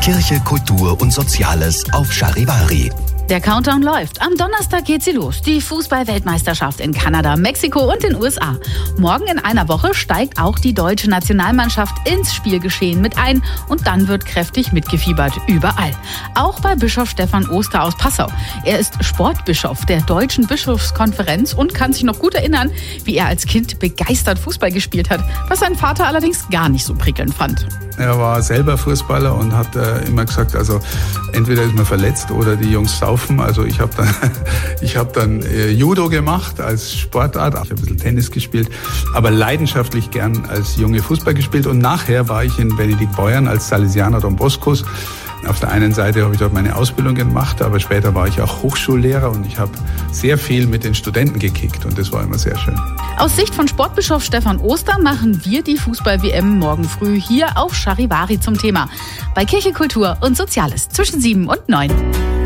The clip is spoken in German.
Kirche, Kultur und Soziales auf Charivari. Der Countdown läuft. Am Donnerstag geht sie los. Die Fußball-Weltmeisterschaft in Kanada, Mexiko und den USA. Morgen in einer Woche steigt auch die deutsche Nationalmannschaft ins Spielgeschehen mit ein. Und dann wird kräftig mitgefiebert. Überall. Auch bei Bischof Stefan Oster aus Passau. Er ist Sportbischof der Deutschen Bischofskonferenz und kann sich noch gut erinnern, wie er als Kind begeistert Fußball gespielt hat, was sein Vater allerdings gar nicht so prickelnd fand. Er war selber Fußballer und hat immer gesagt, also entweder ist man verletzt oder die Jungs saufen. Also ich habe dann Judo gemacht als Sportart. Ich habe ein bisschen Tennis gespielt, aber leidenschaftlich gern als Junge Fußball gespielt. Und nachher war ich in Benediktbeuern als Salesianer Don Boscos. Auf der einen Seite habe ich dort meine Ausbildung gemacht, aber später war ich auch Hochschullehrer und ich habe sehr viel mit den Studenten gekickt und das war immer sehr schön. Aus Sicht von Sportbischof Stefan Oster machen wir die Fußball-WM morgen früh hier auf Charivari zum Thema. Bei Kirche, Kultur und Soziales zwischen 7 und 9.